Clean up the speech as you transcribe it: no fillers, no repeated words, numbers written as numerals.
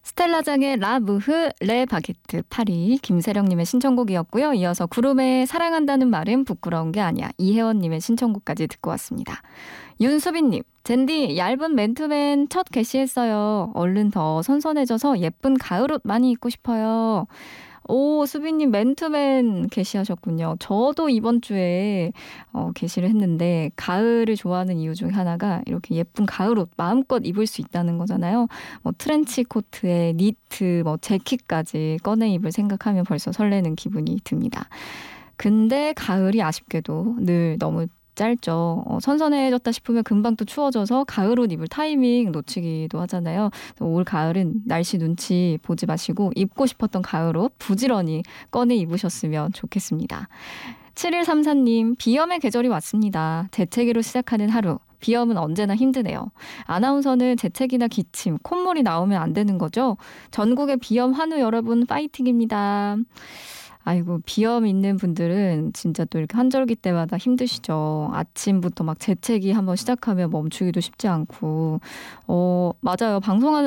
스텔라장의 라무흐 레 바게트 파리 김세령님의 신청곡이었고요. 이어서 구름의 사랑한다는 말은 부끄러운 게 아니야 이혜원님의 신청곡까지 듣고 왔습니다. 윤수빈님, 젠디 얇은 맨투맨 첫 게시했어요. 얼른 더 선선해져서 예쁜 가을옷 많이 입고 싶어요. 오, 수빈님 맨투맨 게시하셨군요. 저도 이번 주에 게시를 했는데 가을을 좋아하는 이유 중에 하나가 이렇게 예쁜 가을옷 마음껏 입을 수 있다는 거잖아요. 뭐 트렌치 코트에 니트, 뭐 재킷까지 꺼내 입을 생각하면 벌써 설레는 기분이 듭니다. 근데 가을이 아쉽게도 늘 너무 짧죠. 선선해졌다 싶으면 금방 또 추워져서 가을옷 입을 타이밍 놓치기도 하잖아요. 올 가을은 날씨 눈치 보지 마시고 입고 싶었던 가을옷 부지런히 꺼내 입으셨으면 좋겠습니다. 7134님, 비염의 계절이 왔습니다. 재채기로 시작하는 하루. 비염은 언제나 힘드네요. 아나운서는 재채기나 기침, 콧물이 나오면 안 되는 거죠? 전국의 비염 환우 여러분 파이팅입니다. 아이고, 비염 있는 분들은 진짜 또 이렇게 환절기 때마다 힘드시죠. 아침부터 막 재채기 한번 시작하면 멈추기도 쉽지 않고. 맞아요. 방송하는